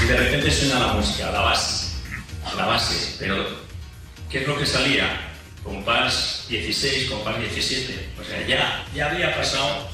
y de repente suena la música, la base, pero ¿qué es lo que salía? Compás 16, compás 17, o sea, ya había pasado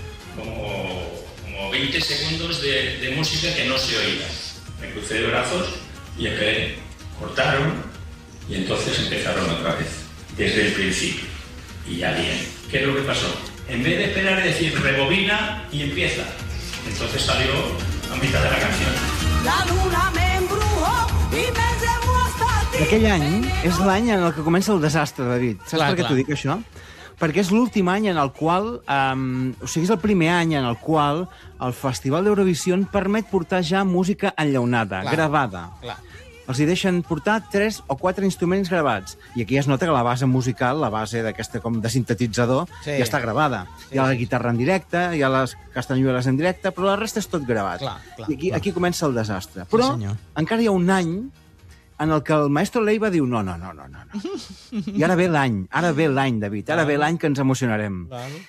como 20 segundos de música que no se oía. Me crucé de brazos y esperé, cortaron y entonces empezaron otra vez, desde el principio, y ya bien. ¿Qué es lo que pasó? En vez de esperar y decir rebobina y empieza, entonces salió a mitad de la canción. La luna me embrujó y me demostró. Aquell any és l'any en el que comença el desastre, David. Saps Clar, per què clar. t'ho dic, això? Perquè és l'últim any en el qual... o sigui, és el primer any en el qual el Festival d'Eurovisió permet portar ja música enllaunada, Clar. gravada. Clar. Els hi deixen portar 3 o 4 instruments gravats. I aquí es nota que la base musical, la base d'aquesta com de sintetitzador, Sí. ja està gravada. Hi ha la guitarra en directe, hi ha les castanyueles en directe, però la resta és tot gravat. Clar, clar, I aquí comença el desastre. Sí, Però senyor. encara hi ha un any en el que el maestro Leiva diu no. I ara ve l'any, David, ara ve l'any que ens emocionarem.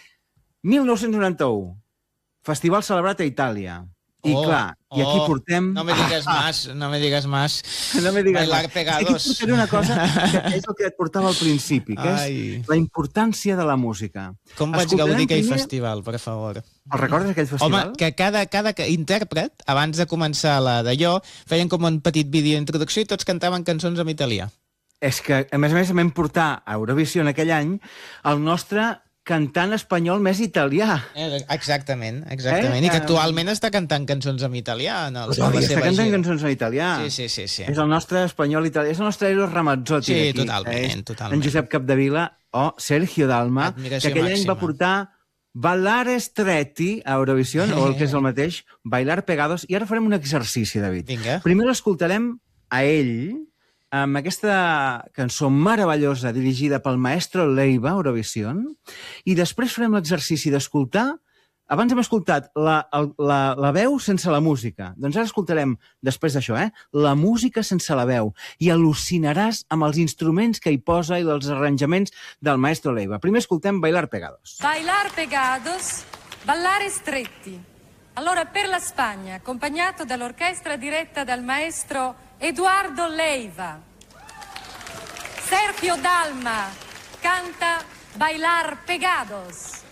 1991, festival celebrat a Itàlia. I clar, i aquí portem... No me digas más, no me digas más. No me digas Bailar más. pegados. Aquí et portaré una cosa que és el que et portava al principi, que Ai. és la importància de la música. Com vaig Escoltarem gaudir aquell primer- festival, per favor. El recordes, aquell festival? Home, que cada intèrpret, abans de començar la d'allò, feien com un petit vídeo d'introducció i tots cantaven cançons en italià. És que, a més, vam portar a Eurovisió en aquell any el nostre cantant espanyol més italià. Exactament. I que actualment està cantant cançons en italià. En Està cantant cançons en italià. Sí. És el nostre espanyol italià, és el nostre Eros Ramazzotti Sí, d'aquí. totalment. En Josep Capdevila o Sergio Dalma, Admiració que aquell any màxima. va portar Ballare Stretti a Eurovisió, o el que és el mateix, Bailar Pegados, i ara farem un exercici, David. Vinga. Primer l'escoltarem a ell, amb aquesta cançó meravellosa dirigida pel maestro Leiva, Eurovisió, i després farem l'exercici d'escoltar. Abans hem escoltat la veu sense la música. Doncs ara escoltarem, després d'això, la música sense la veu. I al·lucinaràs amb els instruments que hi posa i els arranjaments del maestro Leiva. Primer escoltem Bailar Pegados. Bailar pegados, ballare stretti. Allora, per la Spagna, accompagnato dall'orchestra diretta dal maestro Eduardo Leiva. Sergio Dalma canta Bailar pegados.